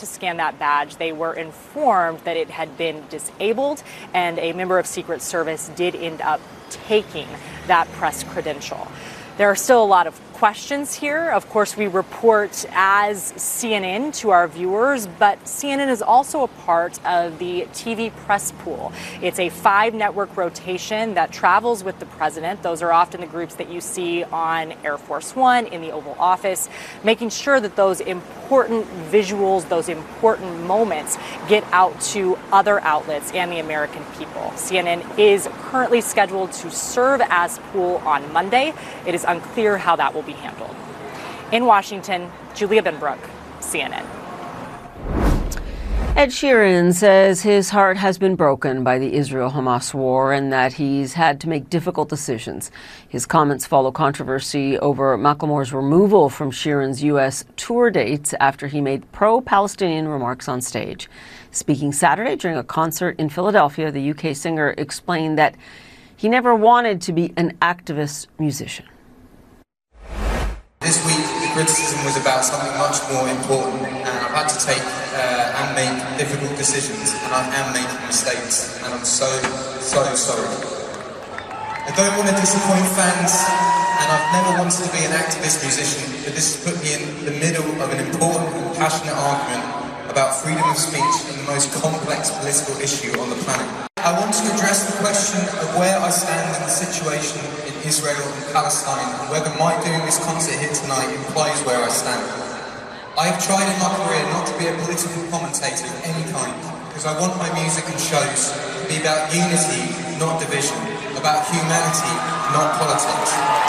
to scan that badge, they were informed that it had been disabled, and a member of Secret Service did end up taking that press credential. There are still a lot of questions here. Of course, we report as CNN to our viewers, but CNN is also a part of the TV press pool. It's a 5-network rotation that travels with the president. Those are often the groups that you see on Air Force One, in the Oval Office, making sure that those important visuals, those important moments get out to other outlets and the American people. CNN is currently scheduled to serve as pool on Monday. It is unclear how that will be handled. In Washington, Julia Benbrook, CNN. Ed Sheeran says his heart has been broken by the Israel-Hamas war and that he's had to make difficult decisions. His comments follow controversy over Macklemore's removal from Sheeran's U.S. tour dates after he made pro-Palestinian remarks on stage. Speaking Saturday during a concert in Philadelphia, the UK singer explained that he never wanted to be an activist musician. This week, the criticism was about something much more important, and I've had to take and make difficult decisions, and I am making mistakes, and I'm so sorry. I don't want to disappoint fans, and I've never wanted to be an activist musician, but this has put me in the middle of an important and passionate argument about freedom of speech and the most complex political issue on the planet. I want to address the question of where I stand in the situation in Israel and Palestine, and whether my doing this concert here tonight implies where I stand. I have tried in my career not to be a political commentator of any kind, because I want my music and shows to be about unity, not division, about humanity, not politics.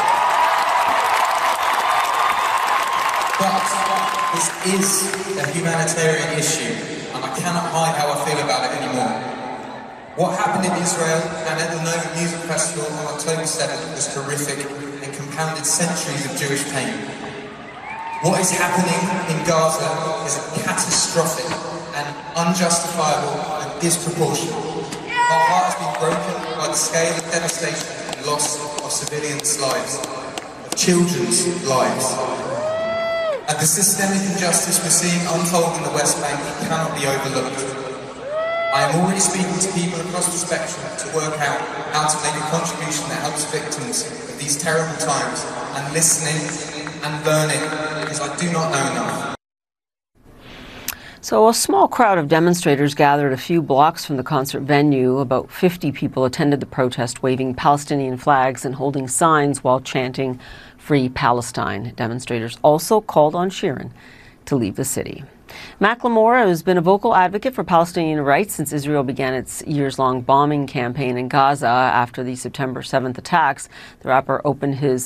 But this is a humanitarian issue, and I cannot hide how I feel about it anymore. What happened in Israel and at the Nova Music Festival on October 7th was horrific and compounded centuries of Jewish pain. What is happening in Gaza is catastrophic and unjustifiable and disproportionate. Our heart has been broken by the scale of devastation and loss of civilians' lives, of children's lives. And the systemic injustice we're seeing unfold in the West Bank cannot be overlooked. I am already speaking to people across the spectrum to work out how to make a contribution that helps victims of these terrible times, and listening and learning, because I do not know enough. So a small crowd of demonstrators gathered a few blocks from the concert venue. About 50 people attended the protest, waving Palestinian flags and holding signs while chanting "Free Palestine." Demonstrators also called on Sheeran to leave the city. Macklemore has been a vocal advocate for Palestinian rights since Israel began its years-long bombing campaign in Gaza after the September 7th attacks. The rapper opened for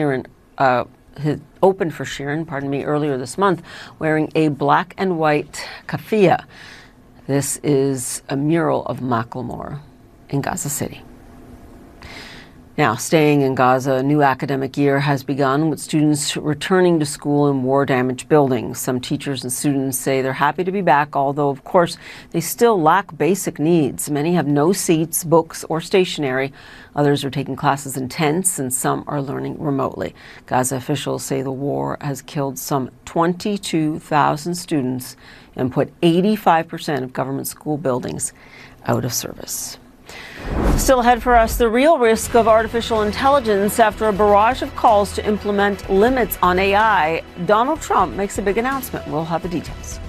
Sheeran, earlier this month, wearing a black and white keffiyeh. This is a mural of Macklemore in Gaza City. Now, staying in Gaza, a new academic year has begun with students returning to school in war-damaged buildings. Some teachers and students say they're happy to be back, although, of course, they still lack basic needs. Many have no seats, books, or stationery. Others are taking classes in tents, and some are learning remotely. Gaza officials say the war has killed some 22,000 students and put 85% of government school buildings out of service. Still ahead for us, the real risk of artificial intelligence after a barrage of calls to implement limits on AI. Donald Trump makes a big announcement. We'll have the details.